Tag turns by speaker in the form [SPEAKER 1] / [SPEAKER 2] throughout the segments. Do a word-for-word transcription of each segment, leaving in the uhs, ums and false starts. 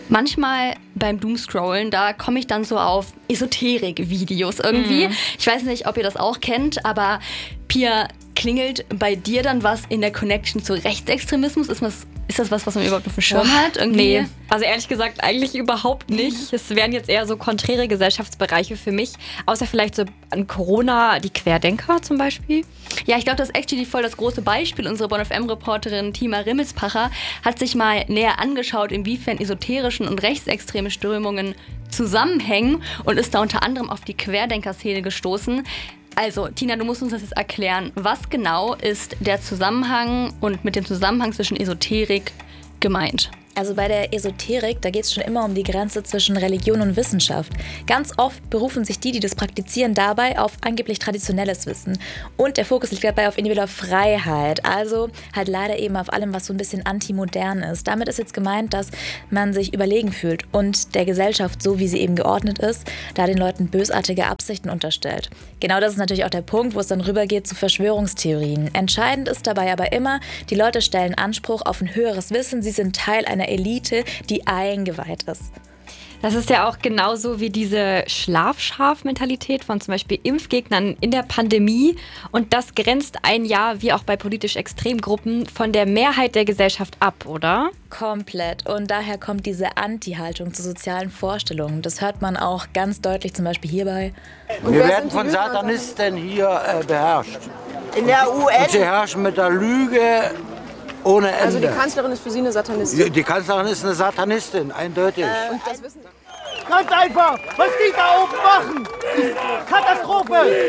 [SPEAKER 1] Manchmal beim Doomscrollen, da komme ich dann so auf Esoterik-Videos irgendwie. Mhm. Ich weiß nicht, ob ihr das auch kennt, aber Pia, klingelt bei dir dann was in der Connection zu Rechtsextremismus? Ist das, ist das was, was man überhaupt auf dem Schirm oh, hat? Irgendwie?
[SPEAKER 2] Nee, also ehrlich gesagt eigentlich überhaupt nicht. Es wären jetzt eher so konträre Gesellschaftsbereiche für mich, außer vielleicht so an Corona, die Querdenker zum Beispiel.
[SPEAKER 1] Ja, ich glaube, das ist actually voll das große Beispiel. Unsere Bonn F M-Reporterin Tima Rimmelspacher hat sich mal näher angeschaut, inwiefern esoterischen und rechtsextreme Strömungen zusammenhängen und ist da unter anderem auf die Querdenker-Szene gestoßen. Also, Tina, du musst uns das jetzt erklären. Was genau ist der Zusammenhang und mit dem Zusammenhang zwischen Esoterik gemeint?
[SPEAKER 3] Also bei der Esoterik, da geht es schon immer um die Grenze zwischen Religion und Wissenschaft. Ganz oft berufen sich die, die das praktizieren, dabei auf angeblich traditionelles Wissen. Und der Fokus liegt dabei auf individueller Freiheit, also halt leider eben auf allem, was so ein bisschen antimodern ist. Damit ist jetzt gemeint, dass man sich überlegen fühlt und der Gesellschaft, so wie sie eben geordnet ist, da den Leuten bösartige Absichten unterstellt. Genau das ist natürlich auch der Punkt, wo es dann rübergeht zu Verschwörungstheorien. Entscheidend ist dabei aber immer, die Leute stellen Anspruch auf ein höheres Wissen, sie sind Teil einer Elite, die eingeweiht ist.
[SPEAKER 2] Das ist ja auch genauso wie diese Schlafschaf-Mentalität von zum Beispiel Impfgegnern in der Pandemie. Und das grenzt ein Jahr, wie auch bei politisch extremen Gruppen, von der Mehrheit der Gesellschaft ab, oder?
[SPEAKER 3] Komplett. Und daher kommt diese Anti-Haltung zu sozialen Vorstellungen. Das hört man auch ganz deutlich zum Beispiel hierbei.
[SPEAKER 4] Wir werden von Satanisten hier äh, beherrscht.
[SPEAKER 5] In der U N?
[SPEAKER 4] Und sie herrschen mit der Lüge ohne Ende.
[SPEAKER 5] Also die Kanzlerin ist für Sie eine Satanistin?
[SPEAKER 4] Die, die Kanzlerin ist eine Satanistin, eindeutig.
[SPEAKER 5] Äh, und das wissen
[SPEAKER 6] Ganz einfach, was die da oben machen, ist Katastrophe.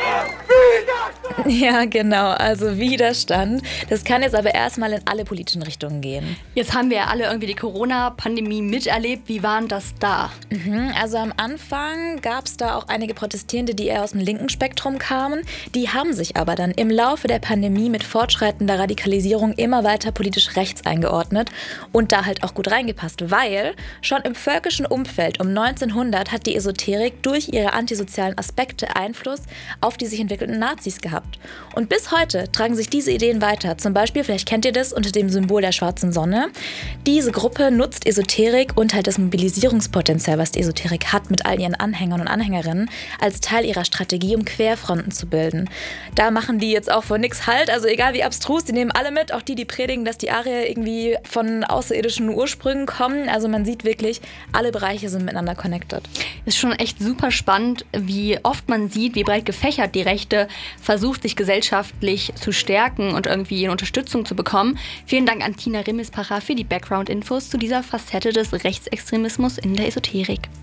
[SPEAKER 3] Ja, genau, also Widerstand. Das kann jetzt aber erstmal in alle politischen Richtungen gehen.
[SPEAKER 1] Jetzt haben wir ja alle irgendwie die Corona-Pandemie miterlebt. Wie war denn das da?
[SPEAKER 3] Mhm, also am Anfang gab es da auch einige Protestierende, die eher aus dem linken Spektrum kamen. Die haben sich aber dann im Laufe der Pandemie mit fortschreitender Radikalisierung immer weiter politisch rechts eingeordnet und da halt auch gut reingepasst, weil schon im völkischen Umfeld um neunzehnhundert hat die Esoterik durch ihre antisozialen Aspekte Einfluss auf die sich entwickelnden Nazis gehabt. Und bis heute tragen sich diese Ideen weiter. Zum Beispiel, vielleicht kennt ihr das unter dem Symbol der schwarzen Sonne. Diese Gruppe nutzt Esoterik und halt das Mobilisierungspotenzial, was die Esoterik hat, mit all ihren Anhängern und Anhängerinnen, als Teil ihrer Strategie, um Querfronten zu bilden. Da machen die jetzt auch vor nix Halt, also egal wie abstrus, die nehmen alle mit, auch die, die predigen, dass die Arier irgendwie von außerirdischen Ursprüngen kommen. Also man sieht wirklich, alle Bereiche sind miteinander connected.
[SPEAKER 1] Ist schon echt super spannend, wie oft man sieht, wie breit gefächert die Rechte versucht, sich gesellschaftlich zu stärken und irgendwie eine Unterstützung zu bekommen. Vielen Dank an Tina Rimmelspacher für die Background-Infos zu dieser Facette des Rechtsextremismus in der Esoterik.